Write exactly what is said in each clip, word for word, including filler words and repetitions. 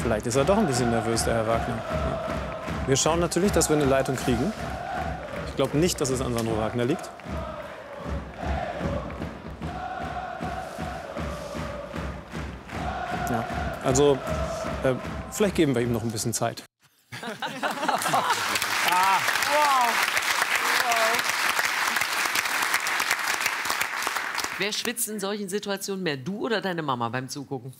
Vielleicht ist er doch ein bisschen nervös, der Herr Wagner. Wir schauen natürlich, dass wir eine Leitung kriegen. Ich glaube nicht, dass es an Sandro Wagner liegt. Ja, also äh, vielleicht geben wir ihm noch ein bisschen Zeit. ah. Wow. Wer schwitzt in solchen Situationen mehr, du oder deine Mama beim Zugucken?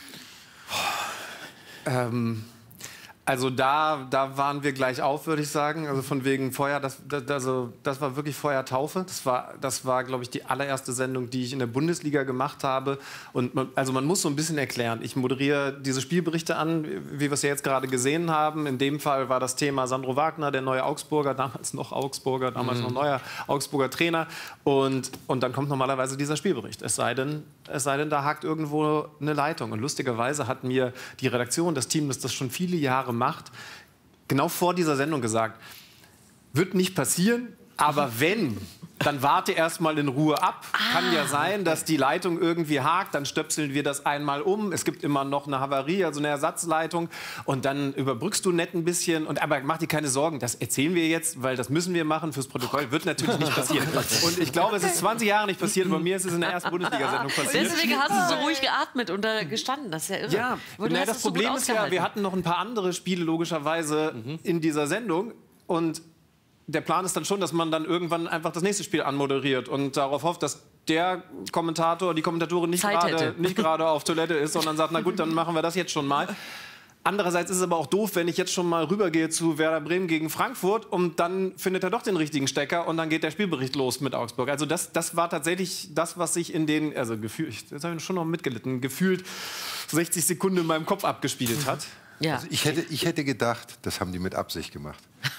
Ähm, also da, da waren wir gleich auf, würde ich sagen. Also von wegen Feuer, das, das, also das war wirklich Feuertaufe. Das war, das war, glaube ich, die allererste Sendung, die ich in der Bundesliga gemacht habe. Und man, also man muss so ein bisschen erklären. Ich moderiere diese Spielberichte an, wie wir es ja jetzt gerade gesehen haben. In dem Fall war das Thema Sandro Wagner, der neue Augsburger, damals noch Augsburger, damals mhm. noch neuer Augsburger Trainer. Und, und dann kommt normalerweise dieser Spielbericht. Es sei denn, es sei denn, da hakt irgendwo eine Leitung. Und lustigerweise hat mir die Redaktion, das Team, das das schon viele Jahre macht, genau vor dieser Sendung gesagt, wird nicht passieren, aber wenn, dann warte erst mal in Ruhe ab. Ah, Kann ja sein, dass die Leitung irgendwie hakt, dann stöpseln wir das einmal um. Es gibt immer noch eine Havarie, also eine Ersatzleitung. Und dann überbrückst du nett ein bisschen. Und, aber mach dir keine Sorgen, das erzählen wir jetzt, weil das müssen wir machen fürs Protokoll. Wird natürlich nicht passieren. Und ich glaube, es ist zwanzig Jahre nicht passiert. Bei mir ist es in der ersten Bundesliga-Sendung passiert. Deswegen hast du so ruhig geatmet und da gestanden. Das ist ja irre. Ja, na, das Problem so ist ja, wir hatten noch ein paar andere Spiele logischerweise mhm. in dieser Sendung. Und der Plan ist dann schon, dass man dann irgendwann einfach das nächste Spiel anmoderiert und darauf hofft, dass der Kommentator, die Kommentatorin nicht gerade nicht gerade auf Toilette ist, sondern sagt, na gut, dann machen wir das jetzt schon mal. Andererseits ist es aber auch doof, wenn ich jetzt schon mal rübergehe zu Werder Bremen gegen Frankfurt und dann findet er doch den richtigen Stecker und dann geht der Spielbericht los mit Augsburg. Also das, das war tatsächlich das, was sich in den, also gefühlt, das habe ich schon noch mitgelitten, gefühlt sechzig Sekunden in meinem Kopf abgespielt hat. Ja. Also ich, hätte, ich hätte gedacht, das haben die mit Absicht gemacht.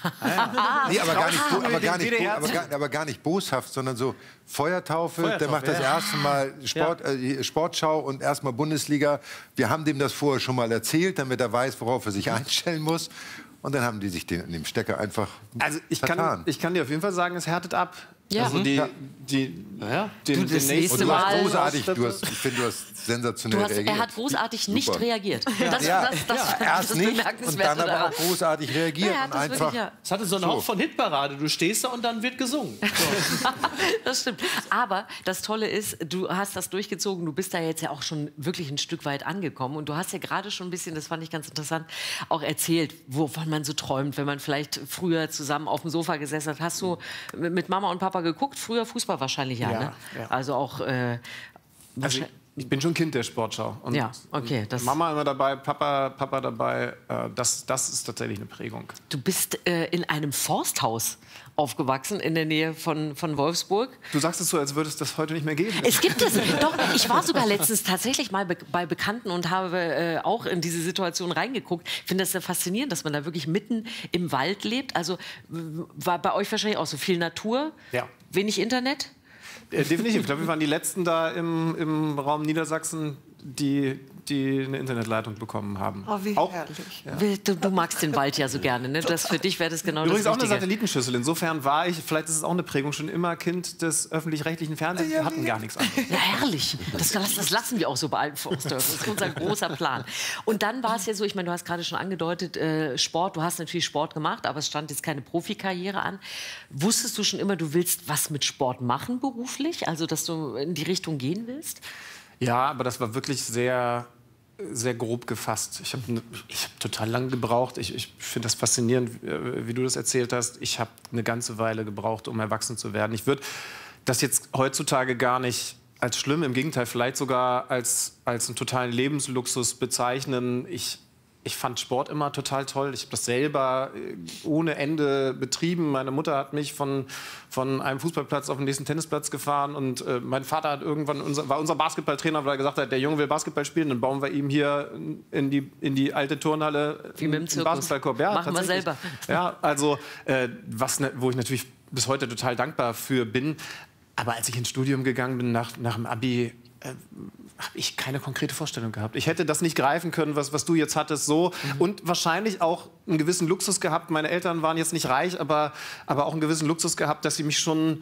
Ah, nee, aber gar, nicht, aber, gar nicht, aber, gar, aber gar nicht boshaft, sondern so Feuertaufe, Feuertaufe der macht das ja. erste Mal Sport, ja. äh, Sportschau und erstmal Bundesliga. Wir haben dem das vorher schon mal erzählt, damit er weiß, worauf er sich einstellen muss. Und dann haben die sich den, in dem Stecker einfach Also ich vertan. kann, ich kann dir auf jeden Fall sagen, es härtet ab. Ja. Also die, ja. die, ja. den, du, das den nächste und du hast Mal großartig, du hast, ich finde, du hast sensationell du hast, reagiert. Er hat großartig nicht Super. reagiert. Ja. Das, ja. das, das, ja. das, Erst das nicht und dann aber daran. auch großartig reagiert. Ja, und einfach wirklich, ja. Es hatte so einen Hauch von Hitparade. Du stehst da und dann wird gesungen. So. Das stimmt. Aber das Tolle ist, du hast das durchgezogen. Du bist da jetzt ja auch schon wirklich ein Stück weit angekommen. Und du hast ja gerade schon ein bisschen, das fand ich ganz interessant, auch erzählt, wovon man so träumt, wenn man vielleicht früher zusammen auf dem Sofa gesessen hat. Hast du mit Mama und Papa geguckt? Früher Fußball wahrscheinlich ja, Ja, ne? ja. Also auch... Äh, Also ich, ich bin schon Kind der Sportschau. Und ja, okay. Das Mama immer dabei, Papa, Papa dabei. Äh, das, das ist tatsächlich eine Prägung. Du bist äh, in einem Forsthaus aufgewachsen, in der Nähe von, von Wolfsburg. Du sagst es so, als würde es das heute nicht mehr geben. Es gibt es. Doch, ich war sogar letztens tatsächlich mal be bei Bekannten und habe äh, auch in diese Situation reingeguckt. Ich finde das sehr faszinierend, dass man da wirklich mitten im Wald lebt. Also war bei euch wahrscheinlich auch so viel Natur, ja. wenig Internet? Äh, definitiv. Ich glaube, wir waren die Letzten da im, im Raum Niedersachsen, die, die eine Internetleitung bekommen haben. Oh, wie auch, herrlich. Ja. Du, du magst den Wald ja so gerne, ne? Das, für dich wäre das genau Übrigens das auch eine Richtige. Satellitenschüssel. Insofern war ich, vielleicht ist es auch eine Prägung, schon immer Kind des öffentlich-rechtlichen Fernsehens. Wir hatten gar nichts anderes. Ja, herrlich. Das, das lassen wir auch so bei allen Forstdörfern. Das ist unser großer Plan. Und dann war es ja so, ich meine, du hast gerade schon angedeutet, äh, Sport, du hast natürlich Sport gemacht, aber es stand jetzt keine Profikarriere an. Wusstest du schon immer, du willst was mit Sport machen beruflich? Also, dass du in die Richtung gehen willst? Ja, aber das war wirklich sehr, sehr grob gefasst. Ich habe ich hab total lange gebraucht. Ich, ich finde das faszinierend, wie du das erzählt hast. Ich habe eine ganze Weile gebraucht, um erwachsen zu werden. Ich würde das jetzt heutzutage gar nicht als schlimm, im Gegenteil, vielleicht sogar als, als einen totalen Lebensluxus bezeichnen. Ich, ich fand Sport immer total toll. Ich habe das selber ohne Ende betrieben. Meine Mutter hat mich von, von einem Fußballplatz auf den nächsten Tennisplatz gefahren. Und äh, mein Vater hat irgendwann unser, war unser Basketballtrainer, weil er gesagt hat, der Junge will Basketball spielen. Dann bauen wir ihm hier in die, in die alte Turnhalle wie mit dem Zirkus. Basketballkorb. Ja, machen wir selber. Ja, also äh, was, ne, wo ich natürlich bis heute total dankbar für bin. Aber als ich ins Studium gegangen bin, nach, nach dem Abi, äh, habe ich keine konkrete Vorstellung gehabt. Ich hätte das nicht greifen können, was, was du jetzt hattest, so. Mhm. Und wahrscheinlich auch einen gewissen Luxus gehabt. Meine Eltern waren jetzt nicht reich, aber, aber auch einen gewissen Luxus gehabt, dass sie mich schon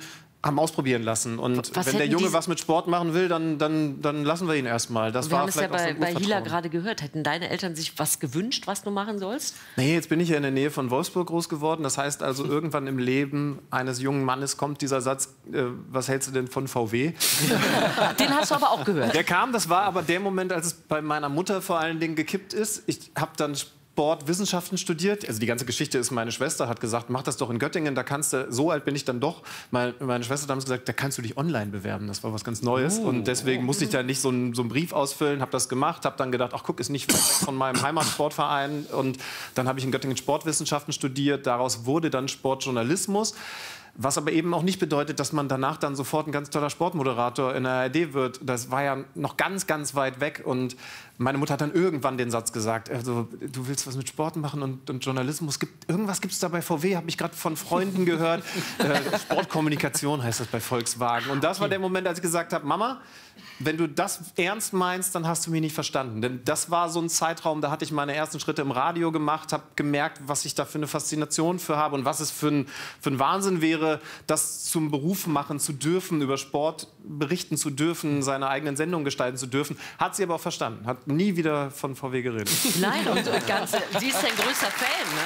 haben ausprobieren lassen. Und Was wenn der hätten Junge die- was mit Sport machen will, dann, dann, dann lassen wir ihn erstmal. Das Wir war haben es ja vielleicht auch so bei, ein bei Hila Urvertrauen. gerade gehört. Hätten deine Eltern sich was gewünscht, was du machen sollst? Nee, jetzt bin ich ja in der Nähe von Wolfsburg groß geworden. Das heißt also, irgendwann im Leben eines jungen Mannes kommt dieser Satz, äh, was hältst du denn von V W? Den hast du aber auch gehört. Der kam, das war aber der Moment, als es bei meiner Mutter vor allen Dingen gekippt ist. Ich habe dann Sportwissenschaften studiert. Also die ganze Geschichte ist, meine Schwester hat gesagt, mach das doch in Göttingen, da kannst du, so alt bin ich dann doch. Meine, meine Schwester hat damals gesagt, da kannst du dich online bewerben. Das war was ganz Neues. Oh. Und deswegen musste ich da nicht so einen, so einen Brief ausfüllen, habe das gemacht, habe dann gedacht, ach guck, ist nicht weit weg von meinem Heimatsportverein. Und dann habe ich in Göttingen Sportwissenschaften studiert. Daraus wurde dann Sportjournalismus. Was aber eben auch nicht bedeutet, dass man danach dann sofort ein ganz toller Sportmoderator in der A R D wird. Das war ja noch ganz, ganz weit weg. Und meine Mutter hat dann irgendwann den Satz gesagt, also, du willst was mit Sport machen und, und Journalismus. Gibt, irgendwas gibt es da bei V W, habe ich gerade von Freunden gehört. äh, Sportkommunikation heißt das bei Volkswagen. Und das war der Moment, als ich gesagt habe, Mama, wenn du das ernst meinst, dann hast du mich nicht verstanden. Denn das war so ein Zeitraum, da hatte ich meine ersten Schritte im Radio gemacht, habe gemerkt, was ich da für eine Faszination für habe und was es für ein, für ein Wahnsinn wäre, das zum Beruf machen zu dürfen, über Sport berichten zu dürfen, seine eigenen Sendungen gestalten zu dürfen. Hat sie aber auch verstanden, hat nie wieder von V W geredet. Nein, und, und ganz, sie ist dein größter Fan, ne?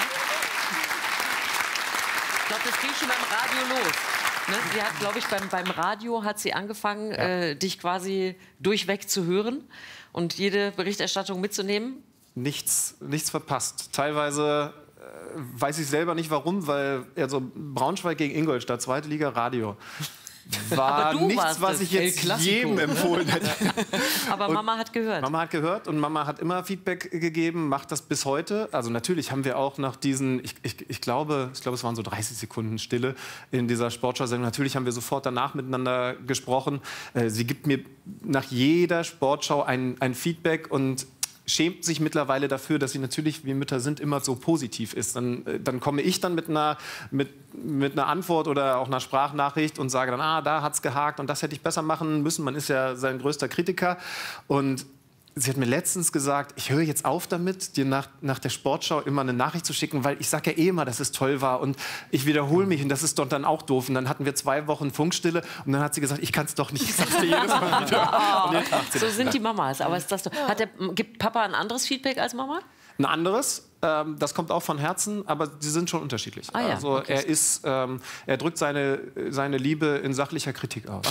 Ich glaube, das ging schon beim Radio los. Ne? Sie hat, glaube ich, beim, beim Radio hat sie angefangen, Ja. äh, dich quasi durchweg zu hören und jede Berichterstattung mitzunehmen. Nichts, nichts verpasst. Teilweise äh, weiß ich selber nicht warum, weil also Braunschweig gegen Ingolstadt, zweite Liga Radio, war Aber du nichts, warst was es, ich El jetzt Clasico. jedem empfohlen hätte. Aber Und Mama hat gehört. Mama hat gehört und Mama hat immer Feedback gegeben, macht das bis heute. Also natürlich haben wir auch nach diesen, ich, ich, ich, glaube, ich glaube, es waren so dreißig Sekunden Stille in dieser Sportschau-Sendung. Natürlich haben wir sofort danach miteinander gesprochen. Äh, sie gibt mir nach jeder Sportschau ein, ein Feedback und schämt sich mittlerweile dafür, dass sie natürlich, wie Mütter sind, immer so positiv ist. Dann, äh, dann komme ich dann mit einer, mit, mit einer Antwort oder auch einer Sprachnachricht und sage dann, ah, da hat's gehakt und das hätte ich besser machen müssen. Man ist ja sein größter Kritiker. Und sie hat mir letztens gesagt, ich höre jetzt auf damit, dir nach, nach der Sportschau immer eine Nachricht zu schicken, weil ich sage ja eh immer, dass es toll war und ich wiederhole mich und das ist doch dann auch doof. Und dann hatten wir zwei Wochen Funkstille und dann hat sie gesagt, ich kann es doch nicht, ich sag's dir jedes Mal wieder. Und jetzt macht sie So das sind wieder. die Mamas. Aber ist das doch, hat der, gibt Papa ein anderes Feedback als Mama? Ein anderes, ähm, das kommt auch von Herzen, aber sie sind schon unterschiedlich. Ah ja, also okay. er ist, ähm, er drückt seine, seine Liebe in sachlicher Kritik aus.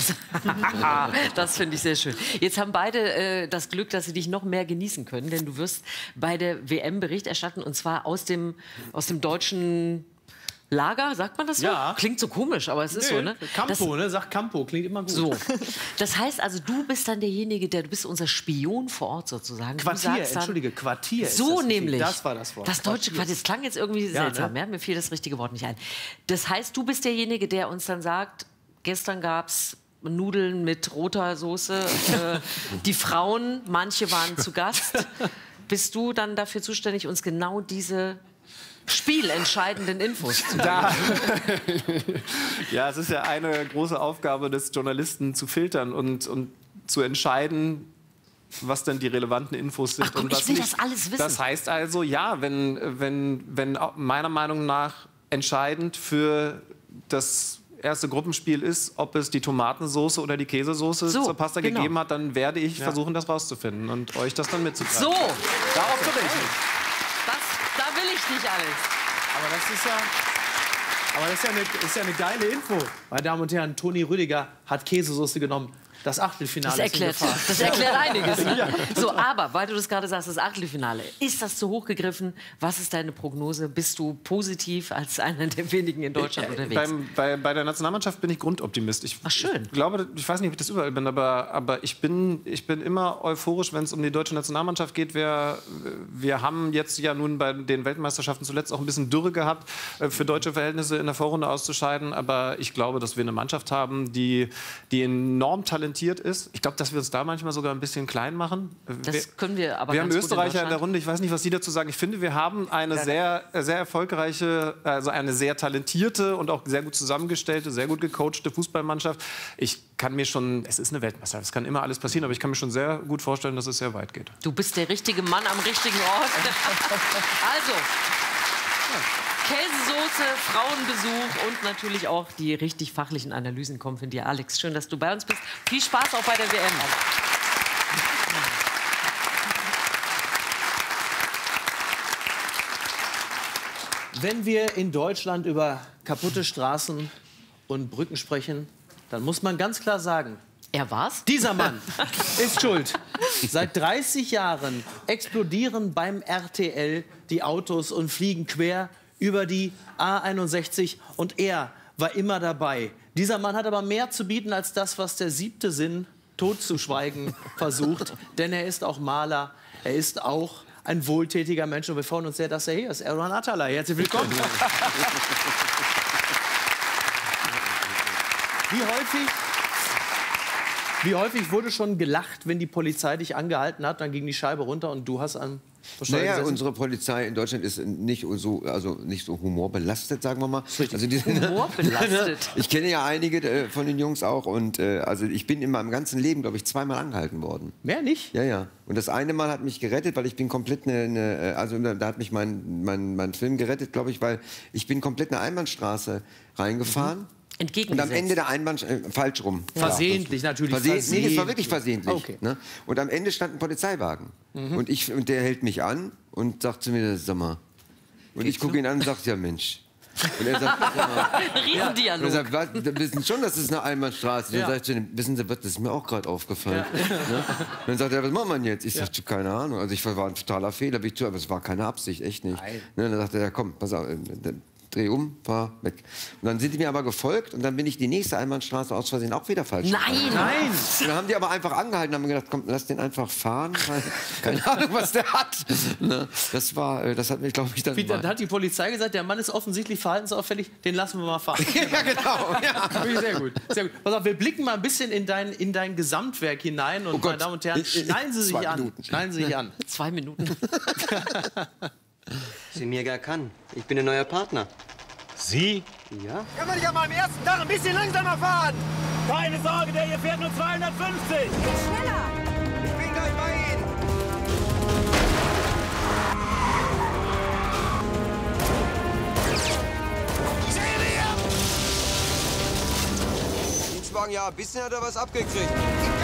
Das finde ich sehr schön. Jetzt haben beide äh, das Glück, dass sie dich noch mehr genießen können, denn du wirst bei der W M Bericht erstatten und zwar aus dem, aus dem deutschen Lager, sagt man das so? Ja. Klingt so komisch, aber es ist so, ne? Campo, ne? Sag Campo, klingt immer gut. Das, so. Das heißt also, du bist dann derjenige, der, du bist unser Spion vor Ort sozusagen. Du Quartier, sagst dann, entschuldige, Quartier. ist So das nämlich. Das war das Wort. Das deutsche Quartier. Das klang jetzt irgendwie Ja, seltsam. ne? Ja? Mir fiel das richtige Wort nicht ein. Das heißt, du bist derjenige, der uns dann sagt, gestern gab es Nudeln mit roter Soße. äh, die Frauen, manche waren zu Gast. Bist du dann dafür zuständig, uns genau diese spielentscheidenden Infos zu geben? Da. Ja, es ist ja eine große Aufgabe des Journalisten zu filtern und, und zu entscheiden, was denn die relevanten Infos sind Ach komm, und was ich will nicht. das alles wissen. Das heißt also, ja, wenn, wenn, wenn auch meiner Meinung nach entscheidend für das erste Gruppenspiel ist, ob es die Tomatensauce oder die Käsesoße So, zur Pasta genau. gegeben hat, dann werde ich versuchen, das rauszufinden und euch das dann mitzuteilen. So, Darauf berichte ich. das, da will ich nicht alles. Aber das ist ja, aber das ist ja, eine, ist ja eine geile Info. Meine Damen und Herren, Toni Rüdiger hat Käsesoße genommen. Das Achtelfinale Das ist in erklärt, Gefahr. das erklärt einiges. Ne? So, aber, weil du das gerade sagst, das Achtelfinale. Ist das zu hoch gegriffen? Was ist deine Prognose? Bist du positiv als einer der wenigen in Deutschland unterwegs? Beim, bei, bei der Nationalmannschaft bin ich Grundoptimist. Ich Ach, schön. glaube, ich weiß nicht, ob ich das überall bin, aber, aber ich, bin, ich bin immer euphorisch, wenn es um die deutsche Nationalmannschaft geht. Wir, wir haben jetzt ja nun bei den Weltmeisterschaften zuletzt auch ein bisschen Dürre gehabt, äh, für deutsche Verhältnisse in der Vorrunde auszuscheiden. Aber ich glaube, dass wir eine Mannschaft haben, die, die enorm talentiert ist. Ich glaube, dass wir uns da manchmal sogar ein bisschen klein machen. Das wir, können wir aber Wir ganz haben gut in Österreicher in, der Deutschland. Runde. Ich weiß nicht, was Sie dazu sagen. Ich finde, wir haben eine sehr, sehr erfolgreiche, also eine sehr talentierte und auch sehr gut zusammengestellte, sehr gut gecoachte Fußballmannschaft. Ich kann mir schon, es ist eine Weltmeisterschaft, es kann immer alles passieren, aber ich kann mir schon sehr gut vorstellen, dass es sehr weit geht. Du bist der richtige Mann am richtigen Ort. Also, Käsesoße, Frauenbesuch und natürlich auch die richtig fachlichen Analysen kommen von dir, Alex. Schön, dass du bei uns bist. Viel Spaß auch bei der W M. Wenn wir in Deutschland über kaputte Straßen und Brücken sprechen, dann muss man ganz klar sagen, er war's? Dieser Mann ist schuld. Seit dreißig Jahren explodieren beim R T L die Autos und fliegen quer über die A einundsechzig und er war immer dabei. Dieser Mann hat aber mehr zu bieten als das, was der siebte Sinn totzuschweigen versucht. Denn er ist auch Maler, er ist auch ein wohltätiger Mensch und wir freuen uns sehr, dass er hier ist. Erdogan Atalay, herzlich willkommen. Wie häufig, wie häufig wurde schon gelacht, wenn die Polizei dich angehalten hat, dann ging die Scheibe runter und du hast an Naja, unsere Polizei in Deutschland ist nicht so, also nicht so humorbelastet, sagen wir mal. Also die, humorbelastet? Ich kenne ja einige äh, von den Jungs auch und äh, also ich bin in meinem ganzen Leben, glaube ich, zweimal angehalten worden. Mehr nicht? Ja, ja. Und das eine Mal hat mich gerettet, weil ich bin komplett eine, eine also da hat mich mein, mein, mein Film gerettet, glaube ich, weil ich bin komplett eine Einbahnstraße reingefahren. Mhm. Und am Ende der Einbahn, äh, falsch rum. Versehentlich, ja, natürlich. Versehentlich. Versehentlich. Nee, das war wirklich versehentlich. Okay. Ne? Und am Ende stand ein Polizeiwagen. Mhm. Und, ich, und der hält mich an und sagt zu mir, sag mal. Und Geht's ich gucke ihn an und sage, ja Mensch. Und er sagt, sag mal. Riesendialog. Und er sagt, was, wir wissen schon, dass es eine Einbahnstraße ist. Ja. Und dann sagt er, wissen Sie was, das ist mir auch gerade aufgefallen. Ja. Ne? Und dann sagt er, was machen wir denn jetzt? Ich ja. sagte, keine Ahnung. Also ich war ein totaler Fehler, wie ich tue, aber es war keine Absicht, echt nicht. Ne? Und dann sagte er, ja, komm, pass auf. Dreh um, fahr weg. Und dann sind die mir aber gefolgt und dann bin ich die nächste Einbahnstraße aus Versehen auch wieder falsch. Nein! Nein! Und dann haben die aber einfach angehalten und haben gedacht, komm, lass den einfach fahren. Weil, keine Ahnung, was der hat. Ne? Das war, das hat mich, glaube ich, dann... Wie, dann hat die Polizei gesagt, der Mann ist offensichtlich verhaltensauffällig, den lassen wir mal fahren. Ja, genau. Ja. Sehr gut, sehr gut. Pass auf, wir blicken mal ein bisschen in dein, in dein Gesamtwerk hinein und, oh Gott. meine Damen und Herren, schneiden Sie sich an. Minuten. Schneiden Sie sich an. Zwei Minuten. Semir Kan, ich bin ein neuer Partner. Sie? Ja? Kann man nicht am ersten Tag ein bisschen langsamer fahren? Keine Sorge, der hier fährt nur zweihundertfünfzig. Schneller! Ich bin gleich bei Ihnen. Dienstwagen, ja, ein bisschen hat er was abgekriegt.